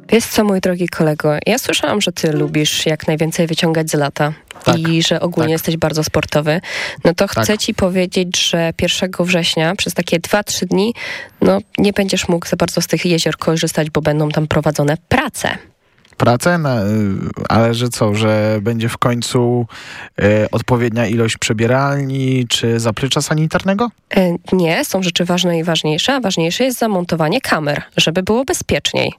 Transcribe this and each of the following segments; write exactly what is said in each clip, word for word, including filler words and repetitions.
Wiesz co, mój drogi kolego, ja słyszałam, że ty lubisz jak najwięcej wyciągać z lata Tak, i że ogólnie tak. jesteś bardzo sportowy. No to chcę Tak. ci powiedzieć, że pierwszego września przez takie dwa trzy dni no nie będziesz mógł za bardzo z tych jezior korzystać, bo będą tam prowadzone prace. Pracę, na, ale że co, że będzie w końcu e, odpowiednia ilość przebieralni czy zaplecza sanitarnego? E, Nie, są rzeczy ważne i ważniejsze, a ważniejsze jest zamontowanie kamer, żeby było bezpieczniej.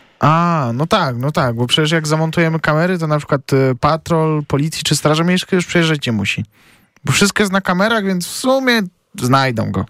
A, no tak, no tak, bo przecież jak zamontujemy kamery, to na przykład e, patrol, policji czy straża miejska już przyjeżdżać nie musi. Bo wszystko jest na kamerach, więc w sumie znajdą go.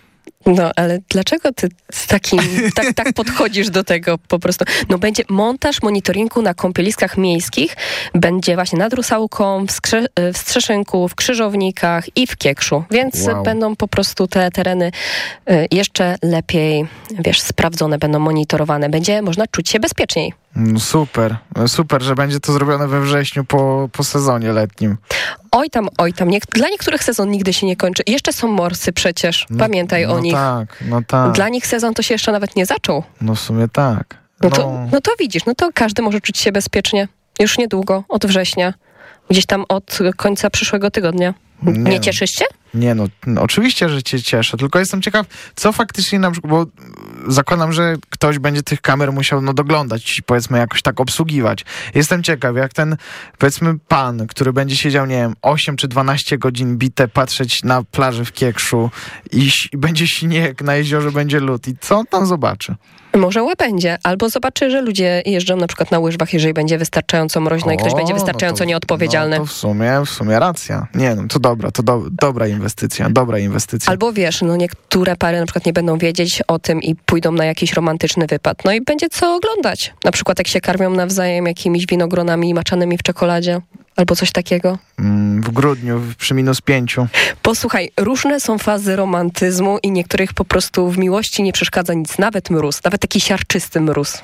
No, ale dlaczego ty z takim, tak, tak podchodzisz do tego po prostu? No będzie montaż monitoringu na kąpieliskach miejskich, będzie właśnie nad Rusałką, w, Skrze- w Strzeszynku, w Krzyżownikach i w Kiekszu, więc Wow. będą po prostu te tereny y, jeszcze lepiej, wiesz, sprawdzone, będą monitorowane, będzie można czuć się bezpieczniej. No super, super, że będzie to zrobione we wrześniu po, po sezonie letnim. Oj tam, oj tam, nie, dla niektórych sezon nigdy się nie kończy. Jeszcze są morsy przecież, pamiętaj no o nich. tak, no tak, Dla nich sezon to się jeszcze nawet nie zaczął. no w sumie tak. No to, no to widzisz, no to każdy może czuć się bezpiecznie. Już niedługo, od września. Gdzieś tam od końca przyszłego tygodnia. Nie, nie cieszysz się? Nie no, no, oczywiście, że cię cieszę, tylko jestem ciekaw, co faktycznie na przykład, bo zakładam, że ktoś będzie tych kamer musiał no doglądać, powiedzmy jakoś tak obsługiwać. Jestem ciekaw, jak ten, powiedzmy pan, który będzie siedział, nie wiem, osiem czy dwanaście godzin bite, patrzeć na plaży w Kiekszu i, i będzie śnieg, na jeziorze będzie lód i co on tam zobaczy? Może łabędzie, albo zobaczy, że ludzie jeżdżą na przykład na łyżwach, jeżeli będzie wystarczająco mroźno i ktoś O, będzie wystarczająco no to, nieodpowiedzialny. No to w sumie, w sumie racja. Nie no, to dobra, to do, dobra inwestycja, dobra inwestycja. Albo wiesz, no niektóre pary na przykład nie będą wiedzieć o tym i pójdą na jakiś romantyczny wypad. No i będzie co oglądać. Na przykład jak się karmią nawzajem jakimiś winogronami maczanymi w czekoladzie. Albo coś takiego. Mm, w grudniu, przy minus pięciu. Posłuchaj, różne są fazy romantyzmu i niektórych po prostu w miłości nie przeszkadza nic, nawet mróz, nawet taki siarczysty mróz.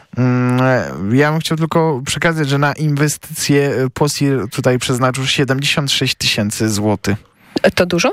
Mm, ja bym chciał tylko przekazać, że na inwestycje Posir tutaj przeznaczył siedemdziesiąt sześć tysięcy złotych. To dużo?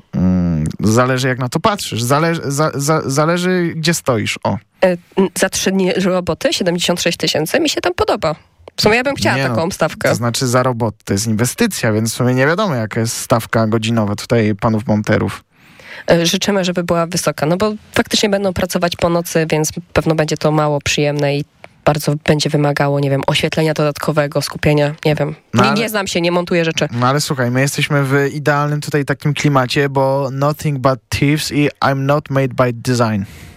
Mm, zależy jak na to patrzysz, zależy, za, za, zależy gdzie stoisz, o. E, za trzy dni roboty siedemdziesiąt sześć tysięcy mi się tam podoba. W sumie ja bym chciała Nie taką no, stawkę. To znaczy za robotę, to jest inwestycja, więc w sumie nie wiadomo jaka jest stawka godzinowa tutaj panów monterów. E, Życzymy, żeby była wysoka, no bo faktycznie będą pracować po nocy, więc pewno będzie to mało przyjemne i bardzo będzie wymagało, nie wiem, oświetlenia dodatkowego, skupienia, nie wiem. No nie, ale- nie znam się, nie montuję rzeczy. No ale słuchaj, my jesteśmy w idealnym tutaj takim klimacie, bo nothing but thieves i I'm not made by design.